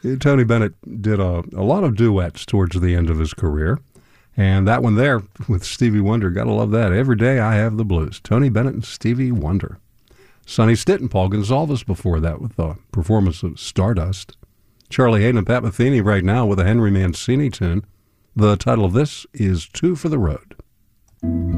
Tony Bennett did a lot of duets towards the end of his career. And that one there with Stevie Wonder, gotta love that. Every Day I Have the Blues. Tony Bennett and Stevie Wonder. Sonny Stitt and Paul Gonsalves before that with the performance of Stardust. Charlie Hayden and Pat Metheny right now with a Henry Mancini tune. The title of this is Two for the Road.